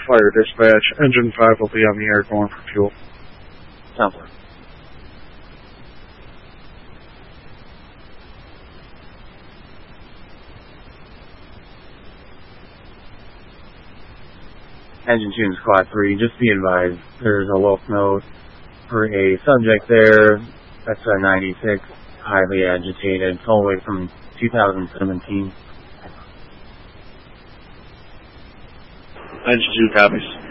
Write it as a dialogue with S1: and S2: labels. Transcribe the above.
S1: Fire dispatch. Engine 5 will be on the air going for fuel.
S2: Sounds. Engine 2 and Squad 3, just be advised, there's a wolf note for a subject there. That's a 96, highly agitated, all the way from 2017.
S3: Engine 2 copies.